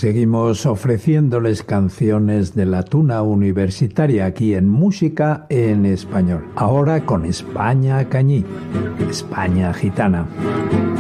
Seguimos ofreciéndoles canciones de la tuna universitaria aquí en Música en Español. Ahora con España Cañí, España Gitana.